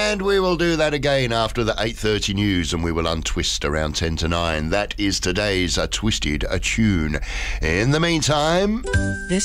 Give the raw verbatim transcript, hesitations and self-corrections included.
And we will do that again after the eight thirty news, and we will untwist around ten to nine. That is today's uh, Twisted a Tune. In the meantime... This